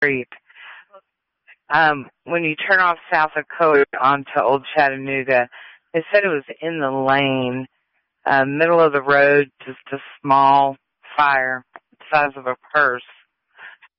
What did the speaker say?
street. When you turn off South Dakota onto Old Chattanooga, they said it was in the lane, middle of the road, just a small fire the size of a purse.